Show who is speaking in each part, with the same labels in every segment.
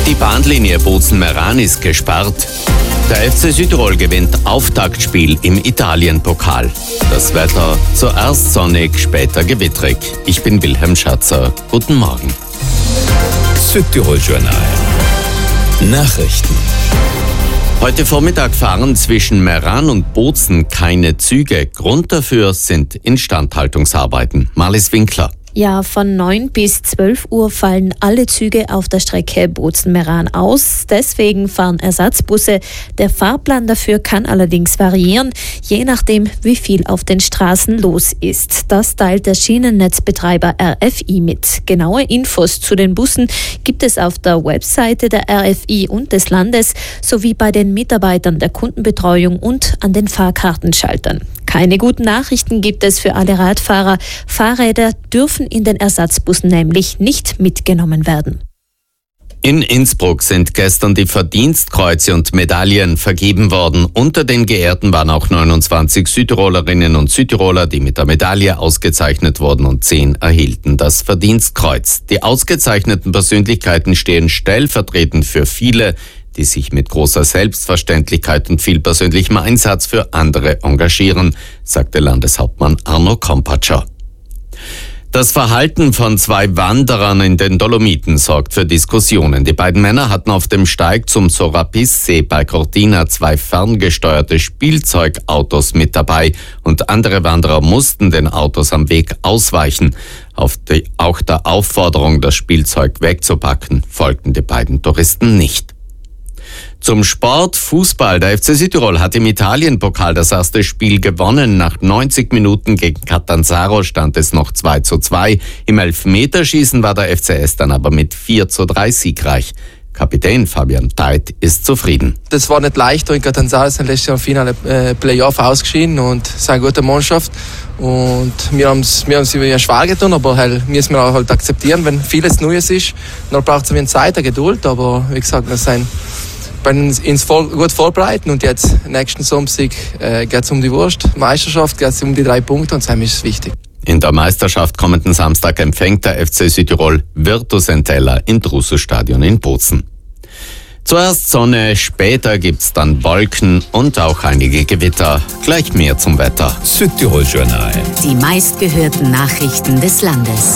Speaker 1: Die Bahnlinie Bozen-Meran ist gesperrt. Der FC Südtirol gewinnt Auftaktspiel im Italien-Pokal. Das Wetter zuerst sonnig, später gewittrig. Ich bin Wilhelm Schatzer. Guten Morgen.
Speaker 2: Südtirol-Journal. Nachrichten.
Speaker 1: Heute Vormittag fahren zwischen Meran und Bozen keine Züge. Grund dafür sind Instandhaltungsarbeiten. Marlies Winkler.
Speaker 3: Ja, von 9 bis 12 Uhr fallen alle Züge auf der Strecke Bozen-Meran aus. Deswegen fahren Ersatzbusse. Der Fahrplan dafür kann allerdings variieren, je nachdem, wie viel auf den Straßen los ist. Das teilt der Schienennetzbetreiber RFI mit. Genaue Infos zu den Bussen gibt es auf der Webseite der RFI und des Landes sowie bei den Mitarbeitern der Kundenbetreuung und an den Fahrkartenschaltern. Keine guten Nachrichten gibt es für alle Radfahrer. Fahrräder dürfen in den Ersatzbussen nämlich nicht mitgenommen werden.
Speaker 1: In Innsbruck sind gestern die Verdienstkreuze und Medaillen vergeben worden. Unter den Geehrten waren auch 29 Südtirolerinnen und Südtiroler, die mit der Medaille ausgezeichnet wurden, und 10 erhielten das Verdienstkreuz. Die ausgezeichneten Persönlichkeiten stehen stellvertretend für viele, die sich mit großer Selbstverständlichkeit und viel persönlichem Einsatz für andere engagieren, sagte Landeshauptmann Arno Kompatscher. Das Verhalten von 2 Wanderern in den Dolomiten sorgt für Diskussionen. Die beiden Männer hatten auf dem Steig zum Sorapis-See bei Cortina 2 ferngesteuerte Spielzeugautos mit dabei und andere Wanderer mussten den Autos am Weg ausweichen. Auch der Aufforderung, das Spielzeug wegzupacken, folgten die beiden Touristen nicht. Zum Sport, Fußball. Der FC Südtirol hat im Italien-Pokal das erste Spiel gewonnen. Nach 90 Minuten gegen Catanzaro stand es noch 2:2. Im Elfmeterschießen war der FCS dann aber mit 4:3 siegreich. Kapitän Fabian Theidt ist zufrieden.
Speaker 4: Das war nicht leicht. In Catanzaro sind letztes Jahr im Finale Playoff ausgeschieden und es ist eine gute Mannschaft. Und wir haben es schwer getan, aber müssen wir auch halt akzeptieren, wenn vieles Neues ist. Dann braucht es eine Zeit, eine Geduld, aber wie gesagt, wir sind uns gut vorbereiten und jetzt nächsten Samstag geht es um die Meisterschaft, geht es um die 3 Punkte und das ist wichtig.
Speaker 1: In der Meisterschaft kommenden Samstag empfängt der FC Südtirol Virtus Entella im Drusus-Stadion in Bozen. Zuerst Sonne, später gibt's dann Wolken und auch einige Gewitter. Gleich mehr zum Wetter.
Speaker 2: Südtirol-Journal.
Speaker 5: Die meistgehörten Nachrichten des Landes.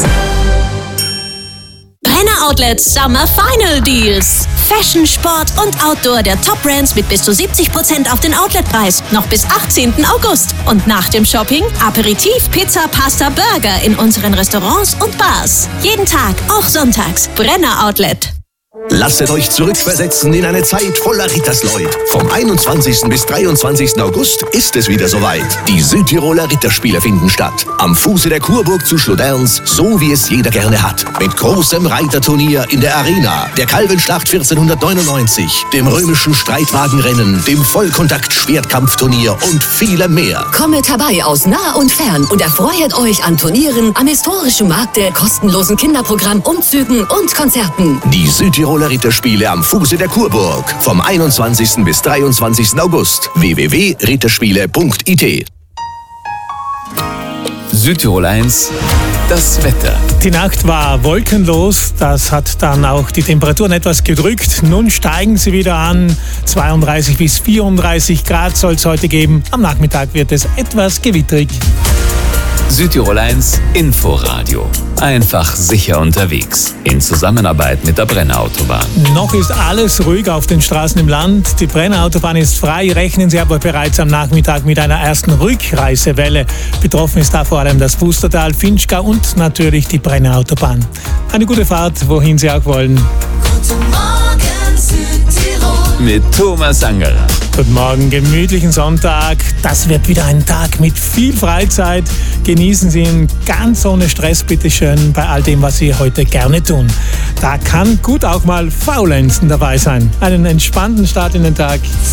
Speaker 5: Brenner Outlet Summer Final Deals. Fashion, Sport und Outdoor der Top-Brands mit bis zu 70% auf den Outletpreis. Noch bis 18. August. Und nach dem Shopping Aperitif, Pizza, Pasta, Burger in unseren Restaurants und Bars. Jeden Tag, auch sonntags. Brenner Outlet.
Speaker 6: Lasset euch zurückversetzen in eine Zeit voller Rittersleut. Vom 21. bis 23. August ist es wieder soweit. Die Südtiroler Ritterspiele finden statt. Am Fuße der Kurburg zu Schloderns, so wie es jeder gerne hat. Mit großem Reiterturnier in der Arena, der Kalvenschlacht 1499, dem römischen Streitwagenrennen, dem Vollkontakt-Schwertkampfturnier und vielem mehr.
Speaker 7: Kommet herbei aus nah und fern und erfreut euch an Turnieren, am historischen Markte, kostenlosen Kinderprogramm, Umzügen und Konzerten.
Speaker 6: Die Südtiroler Ritterspiele am Fuße der Kurburg. Vom 21. bis 23. August. www.ritterspiele.it.
Speaker 2: Südtirol 1, das Wetter.
Speaker 8: Die Nacht war wolkenlos, das hat dann auch die Temperaturen etwas gedrückt. Nun steigen sie wieder an, 32 bis 34 Grad soll es heute geben. Am Nachmittag wird es etwas gewitterig.
Speaker 2: Südtirol 1 Inforadio. Einfach sicher unterwegs. In Zusammenarbeit mit der Brenner Autobahn.
Speaker 8: Noch ist alles ruhig auf den Straßen im Land. Die Brenner Autobahn ist frei, rechnen Sie aber bereits am Nachmittag mit einer ersten Rückreisewelle. Betroffen ist da vor allem das Pustertal, Finchgau und natürlich die Brenner Autobahn. Eine gute Fahrt, wohin Sie auch wollen.
Speaker 9: Guten Morgen, Südtirol.
Speaker 2: Mit Thomas Angerer.
Speaker 8: Guten Morgen, gemütlichen Sonntag. Das wird wieder ein Tag mit viel Freizeit. Genießen Sie ihn ganz ohne Stress, bitteschön, bei all dem, was Sie heute gerne tun. Da kann gut auch mal Faulenzen dabei sein. Einen entspannten Start in den Tag.